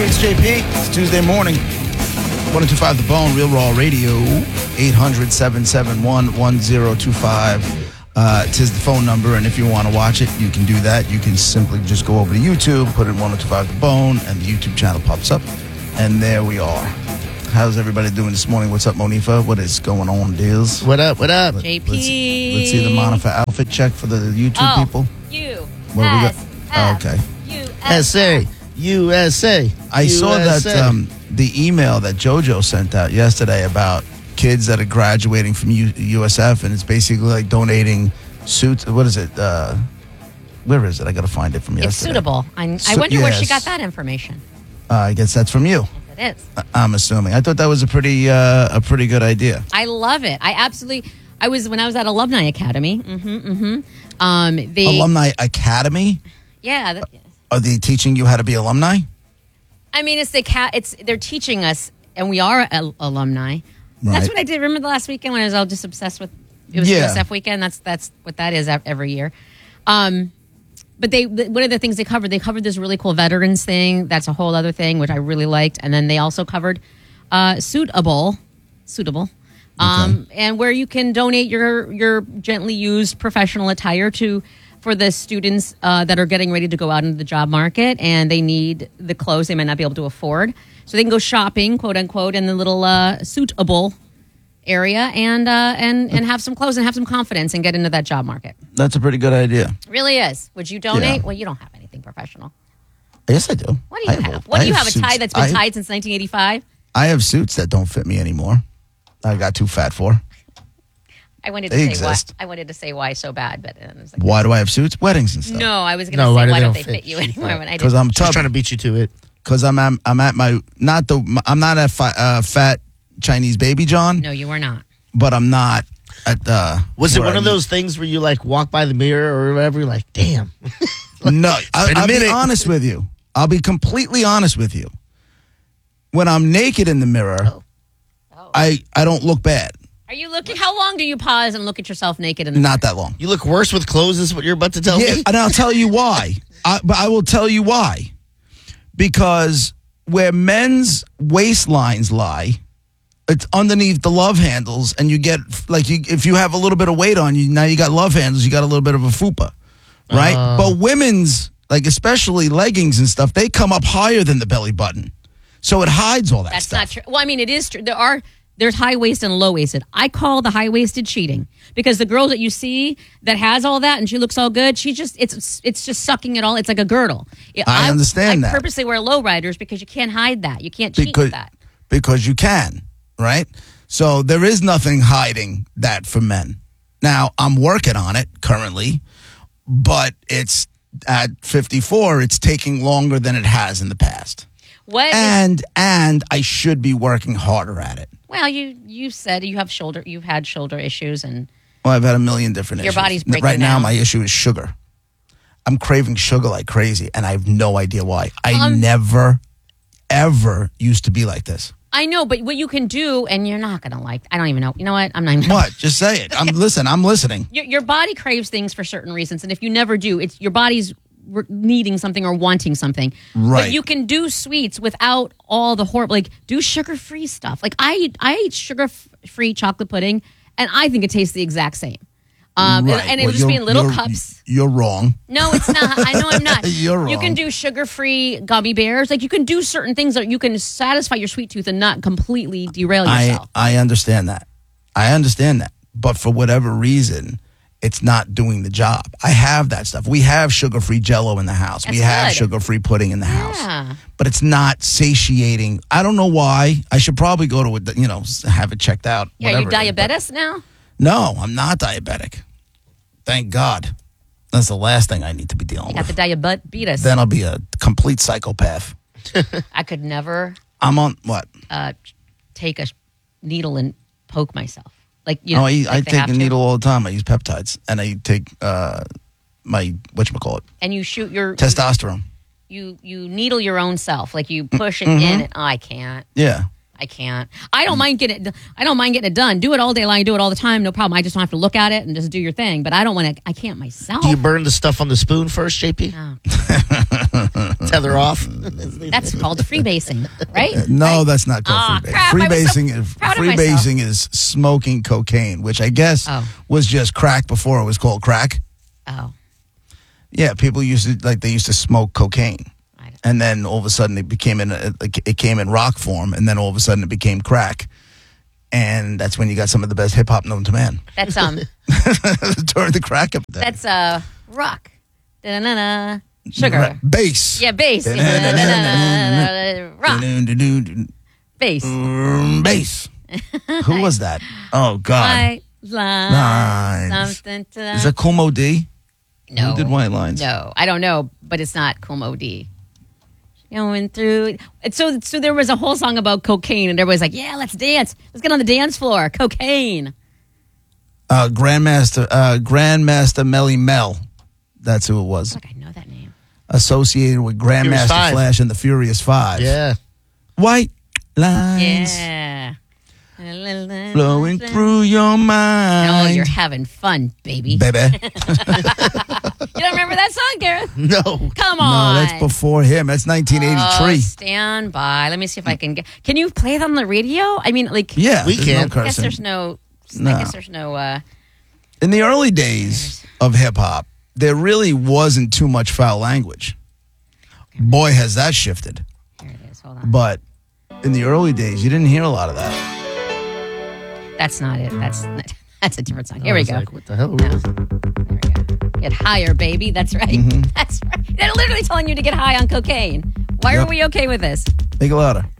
It's JP. It's Tuesday morning. 1025 The Bone, Real Raw Radio, 800-771-1025. Tis the phone number, and if you want to watch it, you can do that. You can simply just go over to YouTube, put in 1025 The Bone, and the YouTube channel pops up. And there we are. How's everybody doing this morning? What's up, Monifa? What is going on, deals? What up? Let's JP. see the Monifa outfit check for the YouTube people. Okay. USA. I saw that the email that JoJo sent out yesterday about kids that are graduating from USF, and it's basically like donating suits. What is it? Where is it? I got to find it from yesterday. It's suitable. I wonder where she got that information. I guess that's from you. It is. I'm assuming. I thought that was a pretty good idea. I love it. I was when I was at Alumni Academy. Alumni Academy? Yeah. Are they teaching you how to be alumni? I mean, they're teaching us, and we are alumni. Right. That's what I did. Remember the last weekend when I was all just obsessed with it was USF weekend? That's what that is every year. But one of the things they covered this really cool veterans thing. That's a whole other thing, which I really liked. And then they also covered suitable, and where you can donate your gently used professional attire for the students that are getting ready to go out into the job market, and they need the clothes they might not be able to afford. So they can go shopping, quote unquote, in the little suitable area and have some clothes and have some confidence and get into that job market. That's a pretty good idea. It really is. Would you donate? Yeah. Well, you don't have anything professional. Yes, I do. What do you have? What do you have? A tie that's been tied since 1985? I have suits that don't fit me anymore. I got too fat for. I wanted to say why so bad, but it was like, why do I have suits? Weddings and stuff. No, I was going to say why don't they fit you anymore? Because I'm tough. Trying to beat you to it. Because I'm at my I'm not a fat Chinese baby John. No, you are not. But I'm not at the. Was it one of those things where you like walk by the mirror or whatever? You're like, damn. No, I'll be honest with you. I'll be completely honest with you. When I'm naked in the mirror, I don't look bad. Are you looking? How long do you pause and look at yourself naked in the Not that long. You look worse with clothes is what you're about to tell me? And I'll tell you why. But I will tell you why. Because where men's waistlines lie, it's underneath the love handles, and you get, if you have a little bit of weight on you, now you got love handles, you got a little bit of a fupa, right? But women's, especially leggings and stuff, they come up higher than the belly button. So it hides all that That's stuff. not true. Well, I mean, it is true. There's high-waisted and low-waisted. I call the high-waisted cheating because the girl that you see that has all that and she looks all good, it's just sucking it all. It's like a girdle. I understand that. I purposely wear lowriders because you can't hide that. You can't cheat with that. Because you can, right? So there is nothing hiding that for men. Now, I'm working on it currently, but it's at 54, it's taking longer than it has in the past. And I should be working harder at it. Well, you said you've had shoulder issues, and I've had a million different issues. Your body's breaking right now. down. My issue is sugar. I'm craving sugar like crazy, and I have no idea why. I never, ever used to be like this. I know, but what you can do, and you're not going to like. I don't even know. You know what? I'm not even. What? Just say it. I'm listening. Your body craves things for certain reasons, and if you never do, it's your body's needing something or wanting something. Right. But you can do sweets without all the horrible, do sugar-free stuff. I eat sugar-free chocolate pudding, and I think it tastes the exact same. And it would just be in little cups. You're wrong. No, it's not. I know I'm not. You're wrong. You can do sugar-free gummy bears. You can do certain things that you can satisfy your sweet tooth and not completely derail yourself. I understand that. But for whatever reason, it's not doing the job. I have that stuff. We have sugar-free Jell-O in the house. We have sugar-free pudding in the house. But it's not satiating. I don't know why. I should probably go to have it checked out. Yeah, are you diabetic now? No, I'm not diabetic. Thank God. That's the last thing I need to be dealing with. You got the diabetes. Then I'll be a complete psychopath. I could never. I'm on what? Take a needle and poke myself. I take a needle all the time. I use peptides, and I take my whatchamacallit. And you shoot your testosterone. You needle your own self, you push it in. And I can't. Yeah. I can't. I don't mind getting it done. Do it all day long. Do it all the time. No problem. I just don't have to look at it and just do your thing. But I don't want to. I can't myself. Do you burn the stuff on the spoon first, JP? No. tether off. That's called freebasing, right? No, that's not Ah, called freebasing. crap, I was so proud of myself. Freebasing is smoking cocaine, which I guess Oh. was just crack before it was called crack. Oh, Yeah, people used to smoke cocaine. I don't- And then all of a sudden it came in rock form, and then all of a sudden it became crack. And that's when you got some of the best hip hop known to man. that's During the crack of that. that's rock. Da-na-na-na. Sugar. Bass. Yeah, bass. Rock. Bass. Bass. Who was that? Oh God. White lines. Lines. Something to Is that Kool Moe D? No. Who did White Lines? No, I don't know, but it's not Kool Moe D. Going through. So there was a whole song about cocaine, and everybody's like, "Yeah, let's dance. Let's get on the dance floor. Cocaine." Grandmaster Melly Mel. That's who it was. Like I know that name. Associated with Grandmaster Five. Flash and the Furious Five. Yeah. White lines Yeah. flowing through your mind. Oh, you're having fun, baby. Baby. You don't remember that song, Gareth? No. Come No, on. that's before him. That's 1983. Oh, stand by. Let me see if I can get. Can you play it on the radio? I mean, like. Yeah, We there's can. no I guess cursing. there's no. No. I guess there's no. In the early days of hip hop, there really wasn't too much foul language. Boy, has that shifted. Here it is. Hold on. But in the early days, you didn't hear a lot of that. That's not it. That's a different song. Here I we was go. Like, what the hell? There we go. Get higher, baby. That's right. Mm-hmm. That's right. They're literally telling you to get high on cocaine. Why are Yep. we okay with this? Make it louder.